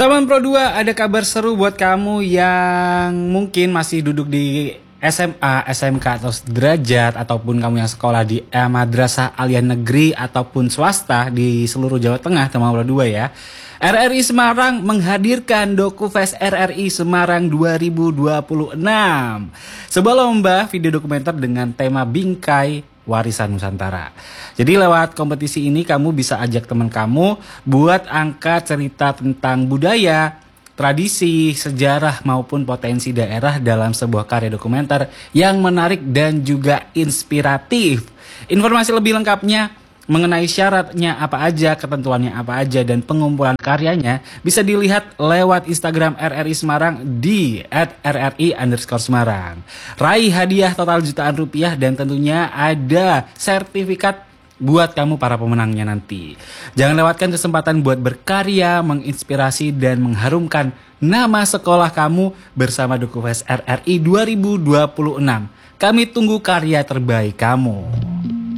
Teman Pro 2, ada kabar seru buat kamu yang mungkin masih duduk di SMA, SMK atau sederajat, ataupun kamu yang sekolah di madrasah aliyah negeri ataupun swasta di seluruh Jawa Tengah, teman Pro 2 ya. RRI Semarang menghadirkan DokuFest RRI Semarang 2026. Sebuah lomba video dokumenter dengan tema Bingkai Warisan Nusantara. Jadi lewat kompetisi ini kamu bisa ajak teman kamu buat angkat cerita tentang budaya, tradisi, sejarah maupun potensi daerah dalam sebuah karya dokumenter yang menarik dan juga inspiratif. Informasi lebih lengkapnya mengenai syaratnya apa aja, ketentuannya apa aja, dan pengumpulan karyanya bisa dilihat lewat Instagram RRI Semarang di @rri_semarang. Raih hadiah total jutaan rupiah dan tentunya ada sertifikat buat kamu para pemenangnya nanti. Jangan lewatkan kesempatan buat berkarya, menginspirasi, dan mengharumkan nama sekolah kamu bersama DokuFest RRI 2026. Kami tunggu karya terbaik kamu.